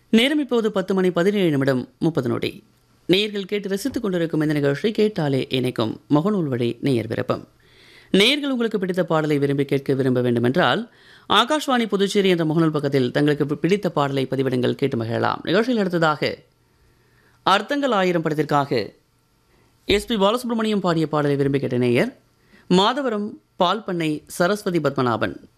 நேரம் இப்போது 10:17 நேயர்கள் கேட்டு ரசித்துக் கொண்டிருக்கும் இந்த நிகழ்ச்சி கேட்டாலே இணைக்கும் முகநூல் வழி நேயர் விருப்பம். நேயர்கள் உங்களுக்கு பிடித்த பாடலை விரும்பி கேட்க விரும்ப வேண்டுமென்றால் ஆகாஷ்வாணி புதுச்சேரி என்ற முகநூல் பக்கத்தில் தங்களுக்கு பிடித்த பாடலை பதிவிடுங்கள், கேட்டு மகிழலாம். நிகழ்ச்சியில் அடுத்ததாக அர்த்தங்கள் 1000 படத்திற்காக எஸ்பி பாலசுப்ரமணியம் பாடிய பாடலை விரும்பி கேட்ட நேயர் மாதவரம் பால் பண்ணை சரஸ்வதி பத்மநாபன்.